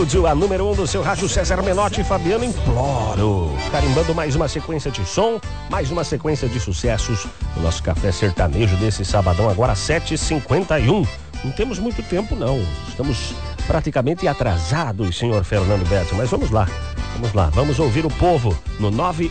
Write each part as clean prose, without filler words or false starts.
estúdio, a número 1 do seu rádio, César Menotti e Fabiano Imploro. Carimbando mais uma sequência de som, mais uma sequência de sucessos no nosso Café Sertanejo desse sabadão, agora 7h51. Não temos muito tempo, não. Estamos praticamente atrasados, senhor Fernando Beto, mas vamos lá. Vamos ouvir o povo no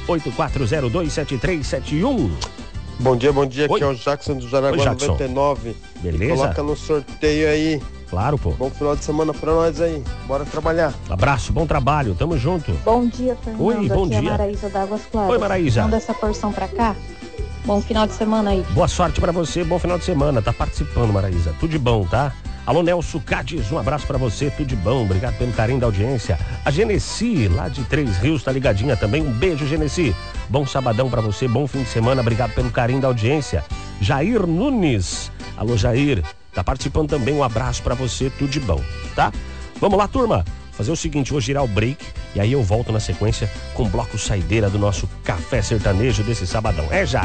984027371. Bom dia, Oi. aqui é o Jackson do Jaraguá 99. Beleza? Coloca no sorteio aí. Claro, pô. Bom final de semana pra nós aí. Bora trabalhar. Abraço, bom trabalho, tamo junto. Bom dia, Fernando. Oi, bom aqui dia. é a Maraísa da Águas Claras. Oi, Maraísa. Manda essa porção pra cá. Bom final de semana aí. Boa sorte pra você, bom final de semana. Tá participando, Maraísa. Tudo de bom, tá? Alô, Nelson Cades, um abraço pra você, tudo de bom. Obrigado pelo carinho da audiência. A Genesi, lá de Três Rios, tá ligadinha também. Um beijo, Genesi. Bom sabadão pra você, bom fim de semana. Obrigado pelo carinho da audiência. Jair Nunes. Alô, Jair. Tá participando também, um abraço pra você, tudo de bom, tá? Vamos lá, turma. Fazer o seguinte, vou girar o break e aí eu volto na sequência com o bloco saideira do nosso Café Sertanejo desse sabadão. É já.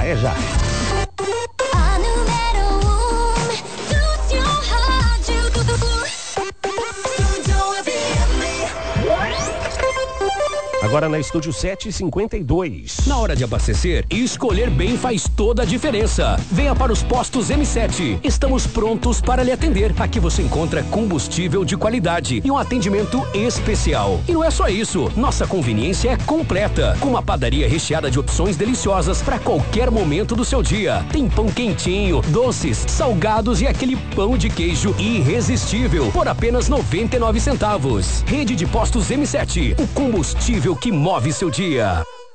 Agora na Estúdio 752. Na hora de abastecer, escolher bem faz toda a diferença. Venha para os postos M7. Estamos prontos para lhe atender. Aqui você encontra combustível de qualidade e um atendimento especial. E não é só isso. Nossa conveniência é completa. Com uma padaria recheada de opções deliciosas para qualquer momento do seu dia. Tem pão quentinho, doces, salgados e aquele pão de queijo irresistível por apenas 99 centavos. Rede de postos M7. O combustível que move seu dia.